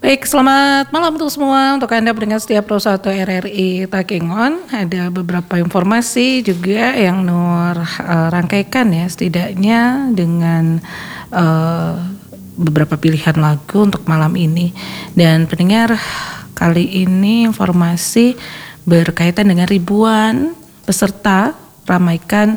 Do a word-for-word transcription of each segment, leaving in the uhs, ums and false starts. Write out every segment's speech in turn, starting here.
Baik, selamat malam untuk semua. Untuk Anda pendengar setiap Pro satu R R I Takengon, ada beberapa informasi juga yang Nur uh, rangkaikan ya, setidaknya dengan uh, beberapa pilihan lagu untuk malam ini. Dan pendengar, kali ini informasi berkaitan dengan ribuan peserta ramaikan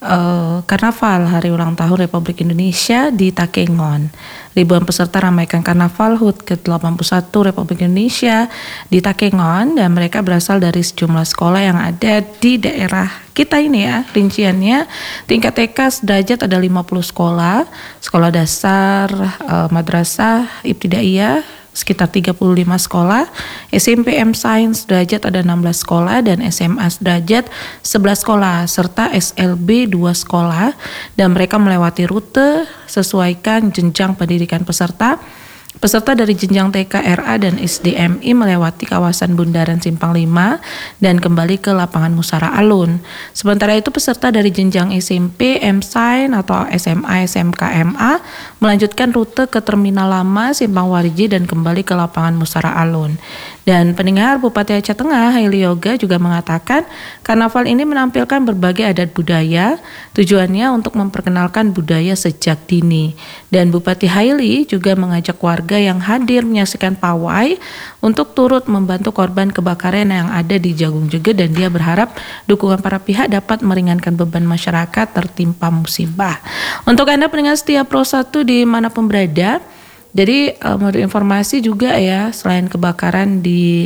uh, Karnaval Hari Ulang Tahun Republik Indonesia di Takengon. Ribuan peserta ramaikan Karnaval H U T ke delapan puluh satu Republik Indonesia di Takengon, dan mereka berasal dari sejumlah sekolah yang ada di daerah kita ini ya. Rinciannya tingkat T K sederajat ada lima puluh sekolah, sekolah dasar, eh, madrasah, ibtidaiyah sekitar tiga puluh lima sekolah, S M P M Science sederajat ada enam belas sekolah, dan S M A sederajat sebelas sekolah, serta S L B dua sekolah, dan mereka melewati rute sesuaikan jenjang pendidikan peserta. Peserta dari jenjang T K, R A, dan S D M I melewati kawasan Bundaran Simpang lima dan kembali ke lapangan Musara Alun. Sementara itu peserta dari jenjang S M P, M Science atau S M A, S M K, M A melanjutkan rute ke Terminal Lama, Simpang Warji, dan kembali ke lapangan Musara Alun. Dan pendengar, Bupati Aceh Tengah Haili Yoga juga mengatakan karnaval ini menampilkan berbagai adat budaya, tujuannya untuk memperkenalkan budaya sejak dini. Dan Bupati Haili juga mengajak warga yang hadir menyaksikan pawai untuk turut membantu korban kebakaran yang ada di Jagung Jege, dan dia berharap dukungan para pihak dapat meringankan beban masyarakat tertimpa musibah. Untuk Anda pendengar setia Pro satu dimanapun berada, jadi uh, menurut informasi juga ya, selain kebakaran di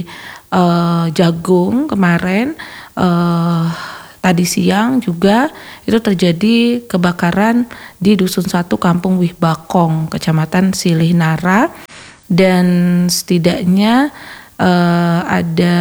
uh, Jagung kemarin, uh, tadi siang juga itu terjadi kebakaran di Dusun satu Kampung Wih Bakong, Kecamatan Silih Nara, dan setidaknya uh, ada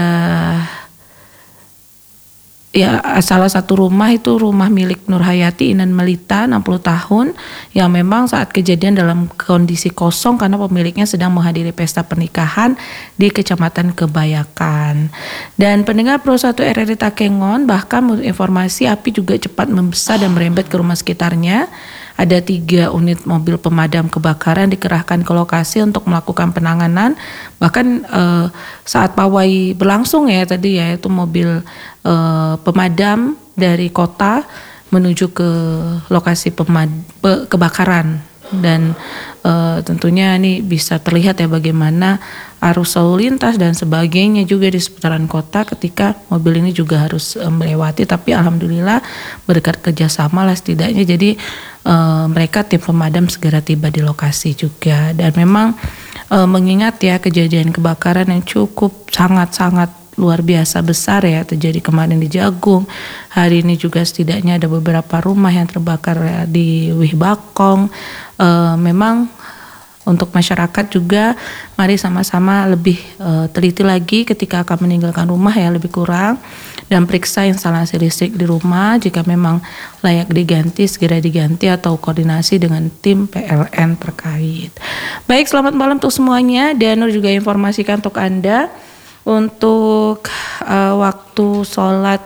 ya salah satu rumah itu rumah milik Nur Hayati Inan Melita enam puluh tahun yang memang saat kejadian dalam kondisi kosong karena pemiliknya sedang menghadiri pesta pernikahan di Kecamatan Kebayakan. Dan pendengar Pro satu R R I Takengon, bahkan menurut informasi api juga cepat membesar dan merembet ke rumah sekitarnya. Ada tiga unit mobil pemadam kebakaran dikerahkan ke lokasi untuk melakukan penanganan. Bahkan eh, saat pawai berlangsung ya tadi ya, itu mobil eh, pemadam dari kota menuju ke lokasi pemad- pe- kebakaran. Dan e, tentunya ini bisa terlihat ya bagaimana arus lalu lintas dan sebagainya juga di seputaran kota ketika mobil ini juga harus e, melewati. Tapi alhamdulillah berkat kerjasama lah setidaknya, jadi e, mereka tim pemadam segera tiba di lokasi juga. Dan memang e, mengingat ya kejadian kebakaran yang cukup sangat-sangat luar biasa besar ya terjadi kemarin di Jagung. Hari ini juga setidaknya ada beberapa rumah yang terbakar ya, di Wih Bakong. E, memang untuk masyarakat juga mari sama-sama lebih e, teliti lagi ketika akan meninggalkan rumah ya, lebih kurang, dan periksa instalasi listrik di rumah. Jika memang layak diganti segera diganti atau koordinasi dengan tim P L N terkait. Baik, selamat malam untuk semuanya, dan Nur juga informasikan untuk Anda untuk uh, waktu sholat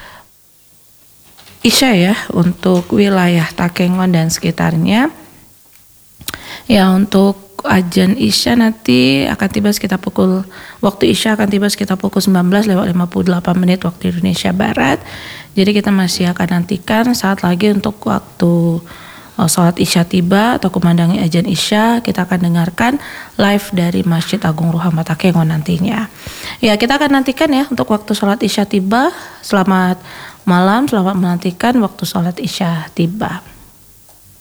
Isya ya untuk wilayah Takengon dan sekitarnya. Ya, untuk azan Isya nanti akan tiba sekitar pukul waktu Isya akan tiba sekitar pukul sembilan belas lewat lima puluh delapan menit waktu Indonesia Barat. Jadi kita masih akan nantikan saat lagi untuk waktu sholat Isya tiba atau kumandangnya azan Isya. Kita akan dengarkan live dari Masjid Agung Ruhama Takengon nantinya. Ya, kita akan nantikan ya untuk waktu sholat Isya tiba. Selamat malam, selamat menantikan waktu sholat Isya tiba.